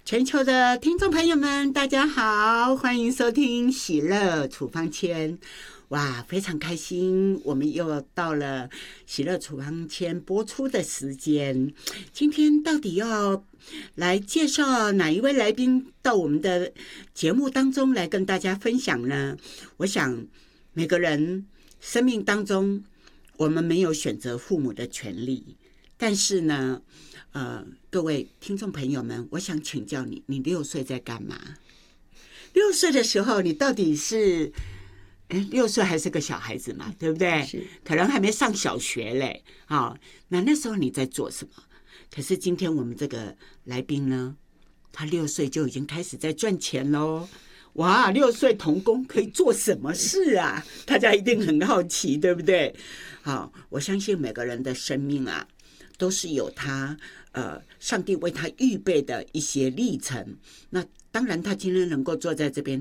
全球的听众朋友们，大家好，欢迎收听喜乐处方签。哇，非常开心，我们又到了喜乐处方签播出的时间。今天到底要来介绍哪一位来宾到我们的节目当中来跟大家分享呢？我想每个人生命当中，我们没有选择父母的权利，但是呢各位听众朋友们，我想请教你，你6岁在干嘛？6岁的时候，你到底是6岁还是个小孩子嘛，对不对？可能还没上小学嘞。那时候你在做什么？可是今天我们这个来宾呢，他6岁就已经开始在赚钱咯。哇，6岁童工可以做什么事啊？大家一定很好奇，对不对？好，我相信每个人的生命啊，都是有他上帝为他预备的一些历程。那当然，他今天能够坐在这边